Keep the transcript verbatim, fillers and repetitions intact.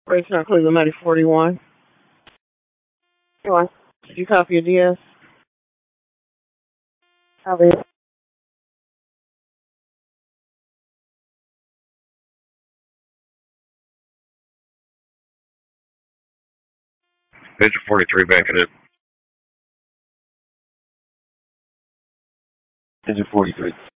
Racing on Cleveland ninety forty-one. Come on. Did you copy your D S? Copy. Engine forty-three backing in. Engine forty-three.